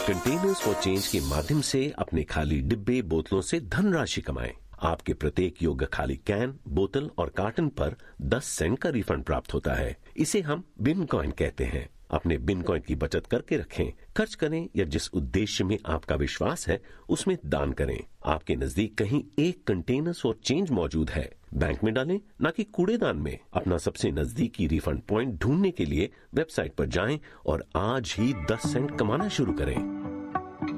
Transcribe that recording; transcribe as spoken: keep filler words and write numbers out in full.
Containers for change के माध्यम से अपने खाली डिब्बे बोतलों से धनराशि कमाएं। आपके प्रत्येक योग्य खाली कैन, बोतल और कार्टन पर दस सेंट का रिफंड प्राप्त होता है। इसे हम बिन कॉइन कहते हैं। अपने बिन कॉइन की बचत करके रखें, खर्च करें या जिस उद्देश्य में आपका विश्वास है उसमें दान करें। आपके नजदीक कहीं एक कंटेनर्स फॉर चेंज मौजूद है, बैंक में डालें, न कि कूड़ेदान में। अपना सबसे नजदीकी रिफंड पॉइंट ढूंढने के लिए वेबसाइट पर जाएं और आज ही दस सेंट कमाना शुरू करें।